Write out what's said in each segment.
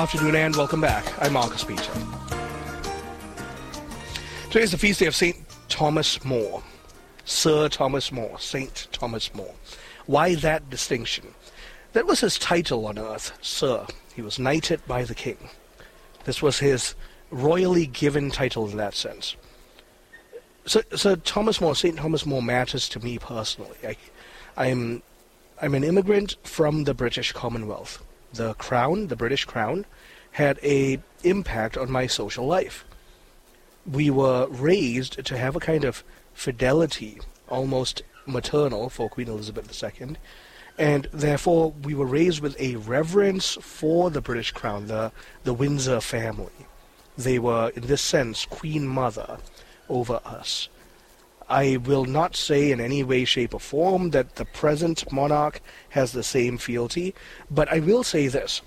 Afternoon and welcome back. I'm Marcus Peter. Today is the feast day of St. Thomas More. Sir Thomas More, St. Thomas More. Why that distinction? That was his title on earth, Sir. He was knighted by the king. This was his royally given title in that sense. So Thomas More, St. Thomas More matters to me personally. I'm an immigrant from the British Commonwealth. The Crown, the British Crown, had an impact on my social life. We were raised to have a kind of fidelity, almost maternal, for Queen Elizabeth II, and therefore we were raised with a reverence for the British Crown, the Windsor family. They were, in this sense, Queen Mother over us. I will not say in any way, shape, or form that the present monarch has the same fealty, but I will say this.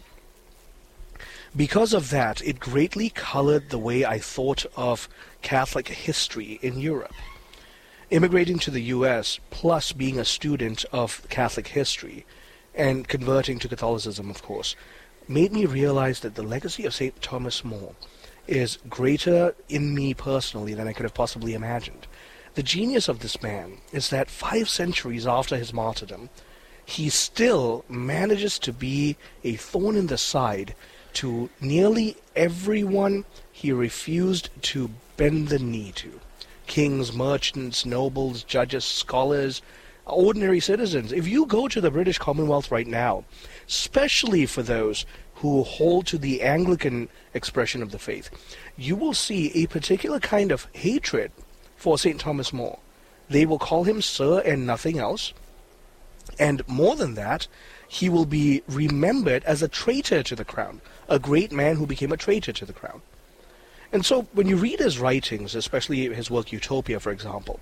Because of that, it greatly colored the way I thought of Catholic history in Europe. Immigrating to the U.S., plus being a student of Catholic history, and converting to Catholicism, of course, made me realize that the legacy of St. Thomas More is greater in me personally than I could have possibly imagined. The genius of this man is that 5 centuries after his martyrdom, he still manages to be a thorn in the side to nearly everyone he refused to bend the knee to. Kings, merchants, nobles, judges, scholars, ordinary citizens. If you go to the British Commonwealth right now, especially for those who hold to the Anglican expression of the faith, you will see a particular kind of hatred for St. Thomas More. They will call him Sir and nothing else. And more than that, he will be remembered as a traitor to the crown, a great man who became a traitor to the crown. And so when you read his writings, especially his work Utopia, for example,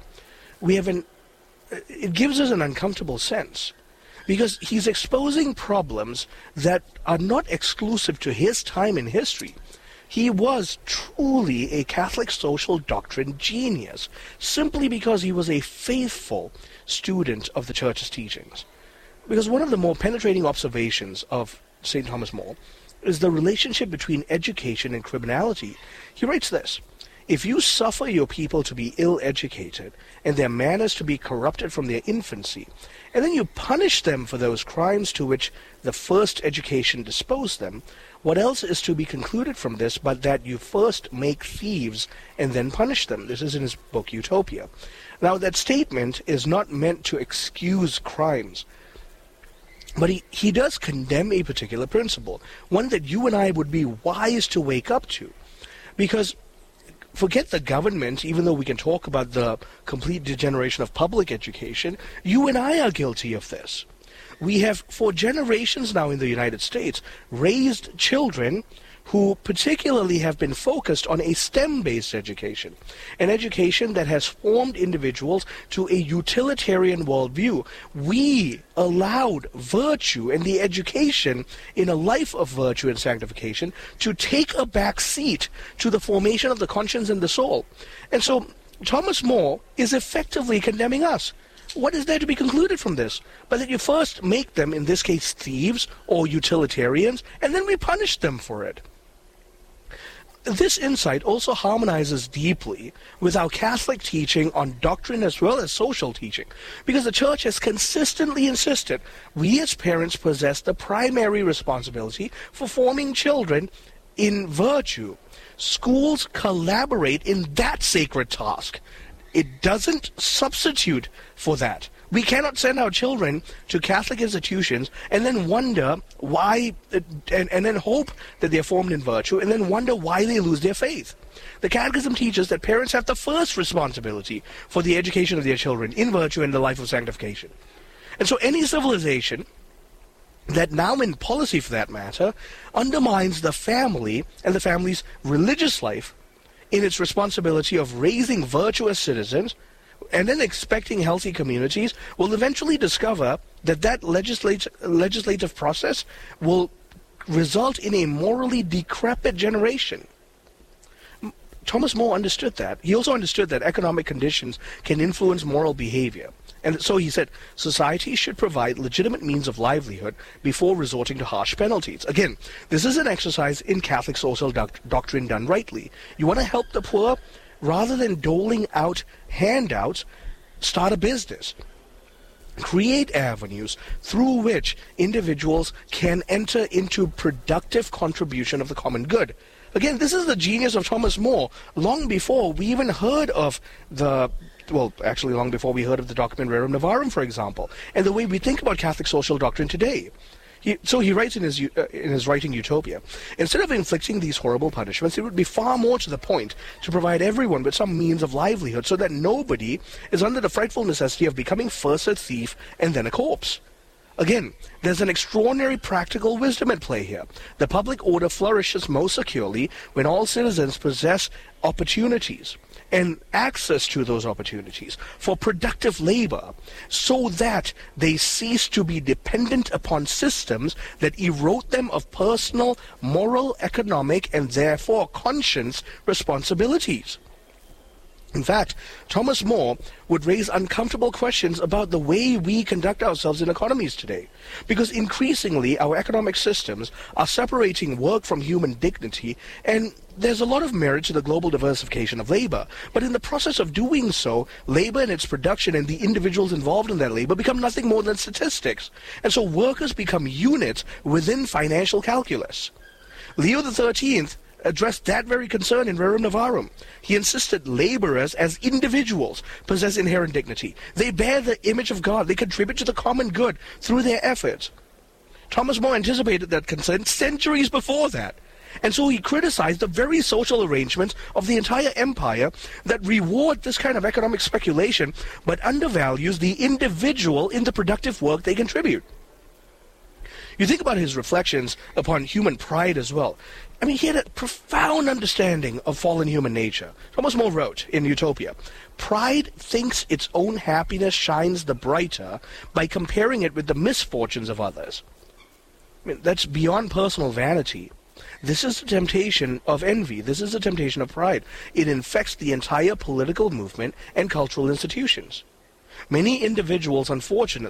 it gives us an uncomfortable sense, because he's exposing problems that are not exclusive to his time in history. He was truly a Catholic social doctrine genius, simply because he was a faithful student of the Church's teachings. Because one of the more penetrating observations of St. Thomas More is the relationship between education and criminality. He writes this: if you suffer your people to be ill-educated and their manners to be corrupted from their infancy, and then you punish them for those crimes to which the first education disposed them, what else is to be concluded from this but that you first make thieves and then punish them? This is in his book Utopia. Now, that statement is not meant to excuse crimes, but he does condemn a particular principle, one that you and I would be wise to wake up to. Because forget the government, even though we can talk about the complete degeneration of public education, you and I are guilty of this. We have, for generations now in the United States, raised children who particularly have been focused on a STEM-based education, an education that has formed individuals to a utilitarian worldview. We allowed virtue and the education in a life of virtue and sanctification to take a back seat to the formation of the conscience and the soul. And so Thomas More is effectively condemning us. What is there to be concluded from this? But that you first make them, in this case, thieves or utilitarians, and then we punish them for it. This insight also harmonizes deeply with our Catholic teaching on doctrine as well as social teaching, because the Church has consistently insisted we as parents possess the primary responsibility for forming children in virtue. Schools collaborate in that sacred task. It doesn't substitute for that. We cannot send our children to Catholic institutions and then wonder why, and then hope that they're formed in virtue, and then wonder why they lose their faith. The Catechism teaches that parents have the first responsibility for the education of their children in virtue and the life of sanctification. And so any civilization that now, in policy for that matter, undermines the family and the family's religious life in its responsibility of raising virtuous citizens and then expecting healthy communities, will eventually discover that that legislative process will result in a morally decrepit generation. Thomas More understood that. He also understood that economic conditions can influence moral behavior. And so he said, society should provide legitimate means of livelihood before resorting to harsh penalties. Again, this is an exercise in Catholic social doctrine done rightly. You want to help the poor? Rather than doling out handouts, start a business. Create avenues through which individuals can enter into productive contribution of the common good. Again, this is the genius of Thomas More. Long before we even heard of long before we heard of the document Rerum Novarum, for example, and the way we think about Catholic social doctrine today. He writes in his writing Utopia, instead of inflicting these horrible punishments, it would be far more to the point to provide everyone with some means of livelihood so that nobody is under the frightful necessity of becoming first a thief and then a corpse. Again, there's an extraordinary practical wisdom at play here. The public order flourishes most securely when all citizens possess opportunities and access to those opportunities for productive labor, so that they cease to be dependent upon systems that erode them of personal, moral, economic, and therefore conscience responsibilities. In fact, Thomas More would raise uncomfortable questions about the way we conduct ourselves in economies today, because increasingly our economic systems are separating work from human dignity, and there's a lot of merit to the global diversification of labor, but in the process of doing so, labor and its production and the individuals involved in that labor become nothing more than statistics, and so workers become units within financial calculus. Leo XIII addressed that very concern in Rerum Novarum. He insisted laborers as individuals possess inherent dignity. They bear the image of God. They contribute to the common good through their efforts. Thomas More anticipated that concern centuries before that. And so he criticized the very social arrangements of the entire empire that reward this kind of economic speculation, but undervalues the individual in the productive work they contribute. You think about his reflections upon human pride as well. I mean, he had a profound understanding of fallen human nature. Thomas More wrote in Utopia, "Pride thinks its own happiness shines the brighter by comparing it with the misfortunes of others." I mean, that's beyond personal vanity. This is the temptation of envy. This is the temptation of pride. It infects the entire political movement and cultural institutions. Many individuals, unfortunately,